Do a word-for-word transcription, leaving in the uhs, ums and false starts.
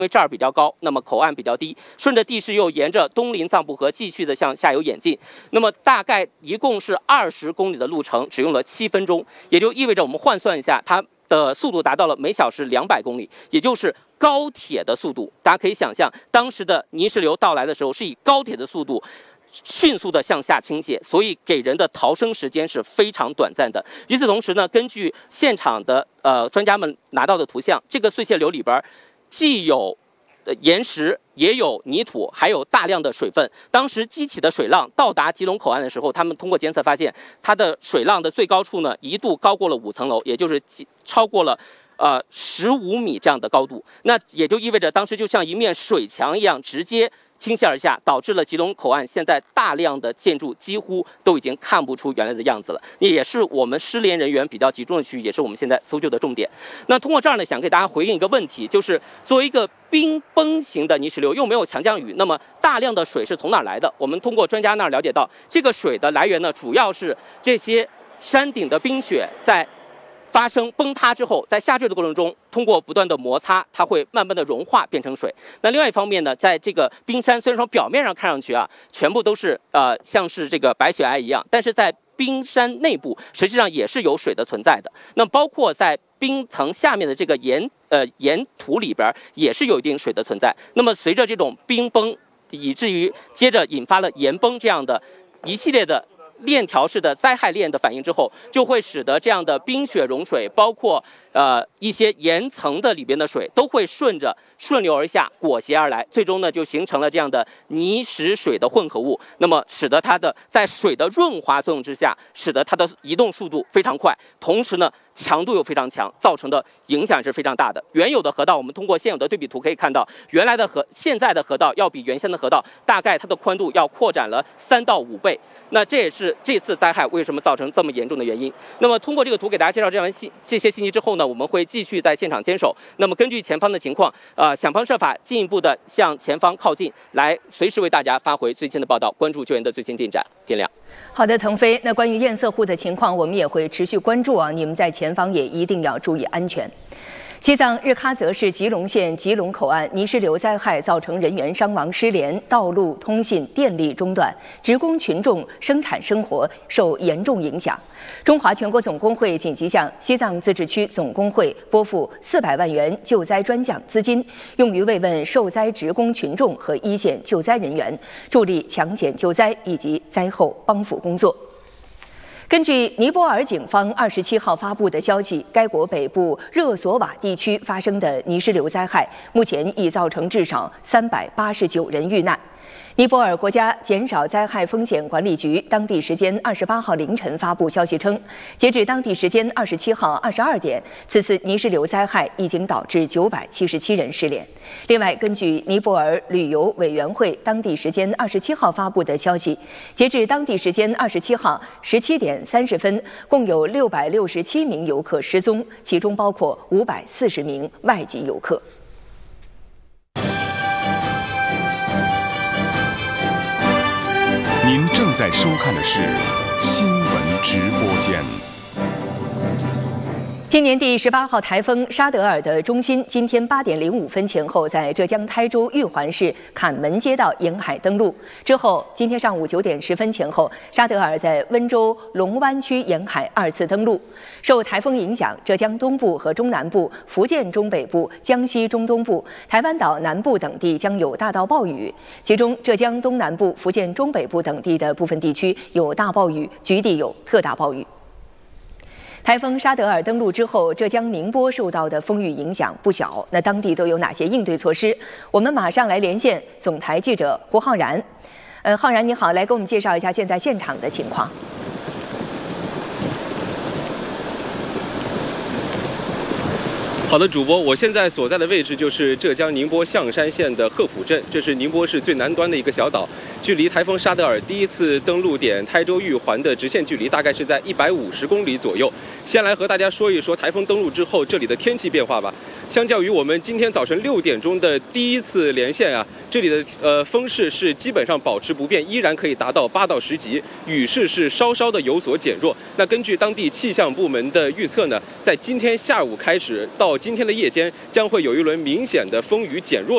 因为这儿比较高，那么口岸比较低，顺着地势又沿着东临藏布河继续的向下游演进，那么大概一共是二十公里的路程，只用了七分钟，也就意味着我们换算一下，它的速度达到了每小时两百公里，也就是高铁的速度。大家可以想象，当时的泥石流到来的时候，是以高铁的速度迅速的向下倾泻，所以给人的逃生时间是非常短暂的。与此同时呢，根据现场的呃专家们拿到的图像，这个碎屑流里边既有岩石，也有泥土，还有大量的水分。当时激起的水浪到达吉隆口岸的时候，他们通过监测发现，它的水浪的最高处呢，一度高过了五层楼，也就是超过了呃十五米这样的高度。那也就意味着，当时就像一面水墙一样，直接倾泻而下，导致了吉隆口岸现在大量的建筑几乎都已经看不出原来的样子了。也是我们失联人员比较集中的区域，也是我们现在搜救的重点。那通过这儿呢，想给大家回应一个问题，就是作为一个冰崩型的泥石流，又没有强降雨，那么大量的水是从哪儿来的？我们通过专家那儿了解到，这个水的来源呢，主要是这些山顶的冰雪在发生崩塌之后，在下坠的过程中，通过不断的摩擦，它会慢慢的融化变成水。那另外一方面呢，在这个冰山虽然说表面上看上去啊，全部都是呃像是这个白雪皑一样，但是在冰山内部实际上也是有水的存在的。那包括在冰层下面的这个岩呃岩土里边也是有一定水的存在。那么随着这种冰崩，以至于接着引发了岩崩这样的一系列的链条式的灾害链的反应之后，就会使得这样的冰雪融水，包括呃一些岩层的里边的水，都会顺着顺流而下，裹挟而来，最终呢就形成了这样的泥石水的混合物。那么使得它的在水的润滑作用之下，使得它的移动速度非常快，同时呢强度又非常强，造成的影响是非常大的。原有的河道，我们通过现有的对比图可以看到，原来的河现在的河道要比原先的河道大概它的宽度要扩展了三到五倍。那这也是这次灾害为什么造成这么严重的原因。那么通过这个图给大家介绍这样信这些信息之后呢，我们会继续在现场坚守。那么根据前方的情况，呃，想方设法进一步的向前方靠近，来随时为大家发回最新的报道，关注救援的最新进展。天亮。 好的，腾飞。那关于堰塞湖的情况，我们也会持续关注啊，你们在前方也一定要注意安全。西藏日喀则市吉隆县吉隆口岸泥石流灾害造成人员伤亡失联，道路、通信、电力中断，职工群众生产生活受严重影响。中华全国总工会紧急向西藏自治区总工会拨付四百万元救灾专项资金，用于慰问受灾职工群众和一线救灾人员，助力抢险救灾以及灾后帮扶工作。根据尼泊尔警方二十七号发布的消息，该国北部热索瓦地区发生的泥石流灾害，目前已造成至少三百八十九人遇难。尼泊尔国家减少灾害风险管理局当地时间二十八号凌晨发布消息称，截至当地时间二十七号二十二点，此次泥石流灾害已经导致九百七十七人失联。另外，根据尼泊尔旅游委员会当地时间二十七号发布的消息，截至当地时间二十七号十七点三十分，共有六百六十七名游客失踪，其中包括五百四十名外籍游客。 您正在收看的是新闻直播间。 今年第十八号台风沙德尔的中心今天八点零五分前后在浙江台州玉环市坎门街道沿海登陆，之后今天上午九点十分前后，沙德尔在温州龙湾区沿海二次登陆。受台风影响，浙江东部和中南部、福建中北部、江西中东部、台湾岛南部等地将有大到暴雨，其中浙江东南部、福建中北部等地的部分地区有大暴雨，局地有特大暴雨。台风沙德尔登陆之后，浙江宁波受到的风雨影响不小，那当地都有哪些应对措施？我们马上来连线总台记者胡浩然。呃，浩然你好，来给我们介绍一下现在现场的情况。 好的，主播，我现在所在的位置就是浙江宁波象山县的鹤浦镇，这是宁波市最南端的一个小岛，距离台风沙德尔第一次登陆点台州玉环的直线距离大概是在一百五十公里左右。先来和大家说一说台风登陆之后这里的天气变化吧。相较于我们今天早晨六点钟的第一次连线啊，这里的呃风势是基本上保持不变，依然可以达到八到十级，雨势是稍稍的有所减弱。那根据当地气象部门的预测呢，在今天下午开始到今天的夜间，将会有一轮明显的风雨减弱